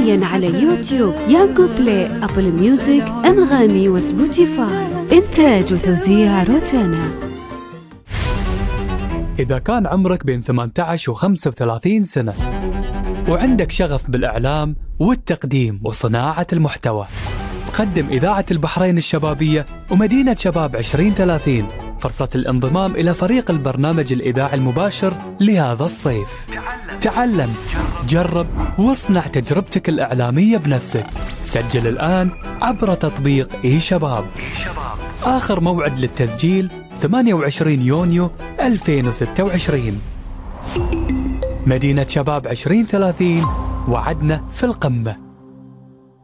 يومياً على يوتيوب، يانجو بلاي، أبل ميوزك، أنغامي وسبوتيفاي. إنتاج وتوزيع روتانا. إذا كان عمرك بين 18 و 35 سنة وعندك شغف بالإعلام والتقديم وصناعة المحتوى، تقدم إذاعة البحرين الشبابية ومدينة شباب 2030 فرصة الانضمام إلى فريق البرنامج الإذاعي المباشر لهذا الصيف. تعلم، جرب، واصنع تجربتك الإعلامية بنفسك. سجل الآن عبر تطبيق إي شباب. آخر موعد للتسجيل 28 يونيو 2026. مدينة شباب 2030، وعدنا في القمة.